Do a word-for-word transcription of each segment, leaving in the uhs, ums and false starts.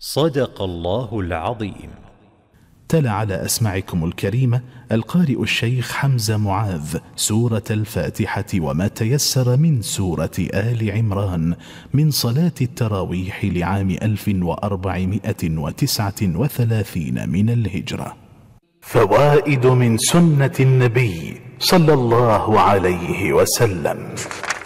صدق الله العظيم. تلا على أسماعكم الكريمة القارئ الشيخ حمزة معاذ سورة الفاتحة وما تيسر من سورة آل عمران من صلاة التراويح لعام ألف وأربعمائة وتسعة وثلاثين من الهجرة. فوائد من سنة النبي صلى الله عليه وسلم.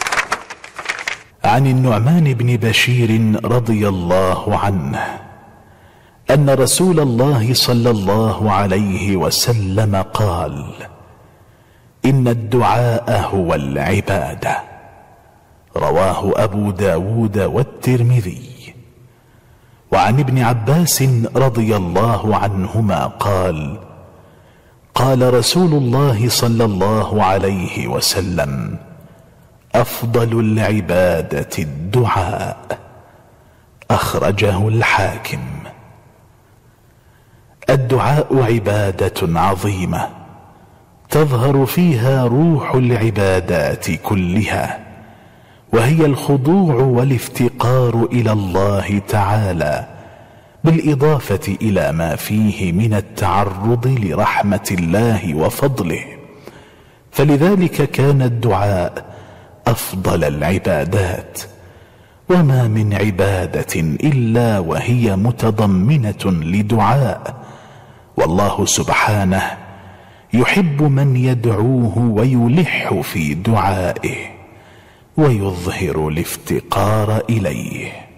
عن النعمان بن بشير رضي الله عنه أن رسول الله صلى الله عليه وسلم قال: إن الدعاء هو العبادة. رواه أبو داود والترمذي. وعن ابن عباس رضي الله عنهما قال: قال رسول الله صلى الله عليه وسلم: أفضل العبادة الدعاء. أخرجه الحاكم. الدعاء عبادة عظيمة تظهر فيها روح العبادات كلها، وهي الخضوع والافتقار إلى الله تعالى، بالإضافة إلى ما فيه من التعرض لرحمة الله وفضله. فلذلك كان الدعاء أفضل العبادات، وما من عبادة إلا وهي متضمنة لدعاء، والله سبحانه يحب من يدعوه ويلح في دعائه ويظهر الافتقار إليه.